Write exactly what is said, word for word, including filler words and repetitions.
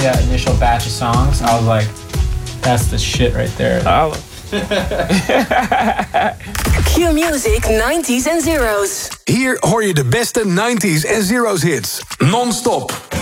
yeah, initial batch of songs, I was like, that's the shit right there. Oh. Q Music nineties en zeros. Hier hoor je de beste nineties en zeros hits. Non-stop.